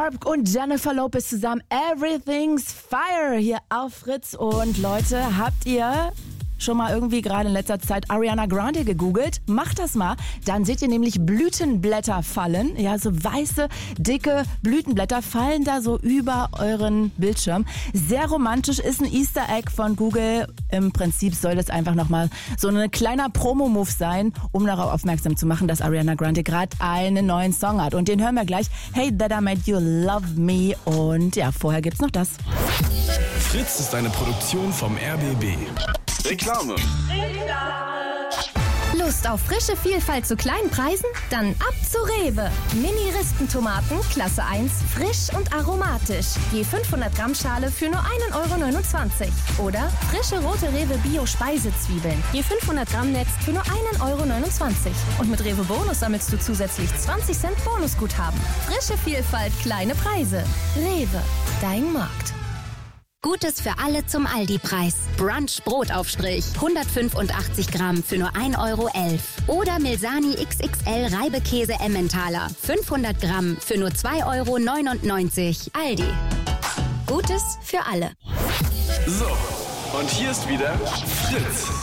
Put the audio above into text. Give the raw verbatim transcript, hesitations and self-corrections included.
Sharp und Jennifer Lopez zusammen. Everything's Fire hier auf Fritz. Und Leute, habt ihr schon mal irgendwie gerade in letzter Zeit Ariana Grande gegoogelt? Macht das mal. Dann seht ihr nämlich Blütenblätter fallen. Ja, so weiße, dicke Blütenblätter fallen da so über euren Bildschirm. Sehr romantisch, ist ein Easter Egg von Google. Im Prinzip soll das einfach nochmal so ein kleiner Promo-Move sein, um darauf aufmerksam zu machen, dass Ariana Grande gerade einen neuen Song hat. Und den hören wir gleich. Hey, That I Made You Love Me. Und ja, vorher gibt's noch das. Fritz ist eine Produktion vom R B B. Reklame. Lust auf frische Vielfalt zu kleinen Preisen? Dann ab zu Rewe. Mini-Rispentomaten, Klasse eins, frisch und aromatisch. Je fünfhundert Gramm Schale für nur ein Euro neunundzwanzig. Oder frische rote Rewe Bio-Speisezwiebeln. Je fünfhundert Gramm Netz für nur ein Euro neunundzwanzig. Und mit Rewe Bonus sammelst du zusätzlich zwanzig Cent Bonusguthaben. Frische Vielfalt, kleine Preise. Rewe, dein Markt. Gutes für alle zum Aldi-Preis. Brunch Brotaufstrich, hundertfünfundachtzig Gramm für nur ein Euro elf. Oder Milsani X X L Reibekäse Emmentaler, fünfhundert Gramm für nur zwei Euro neunundneunzig. Aldi. Gutes für alle. So, und hier ist wieder Fritz.